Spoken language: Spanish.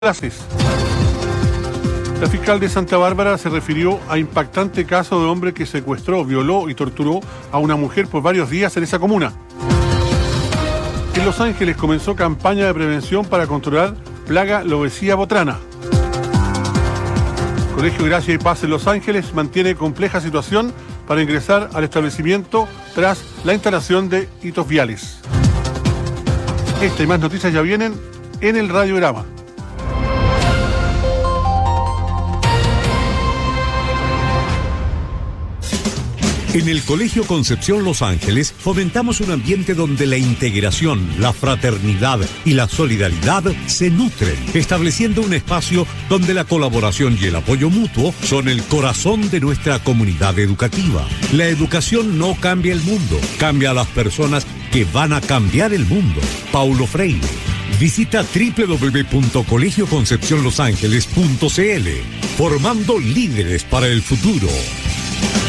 clases. La fiscal de Santa Bárbara se refirió a impactante caso de hombre que secuestró, violó y torturó a una mujer por varios días en esa comuna. En Los Ángeles comenzó campaña de prevención para controlar plaga lobezía botrana. Colegio Gracia y Paz en Los Ángeles mantiene compleja situación para ingresar al establecimiento tras la instalación de hitos viales. Esta y más noticias ya vienen en el Radiograma. En el Colegio Concepción Los Ángeles fomentamos un ambiente donde la integración, la fraternidad y la solidaridad se nutren, estableciendo un espacio donde la colaboración y el apoyo mutuo son el corazón de nuestra comunidad educativa. La educación no cambia el mundo, cambia a las personas que van a cambiar el mundo. Paulo Freire. Visita www.colegioconcepcionlosangeles.cl, formando líderes para el futuro.